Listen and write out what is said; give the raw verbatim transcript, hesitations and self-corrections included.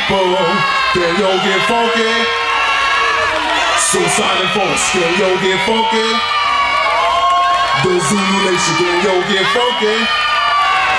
people, can yo get funky? Suicide folks, can yo get funky? The Zulu Nation, can yo get funky?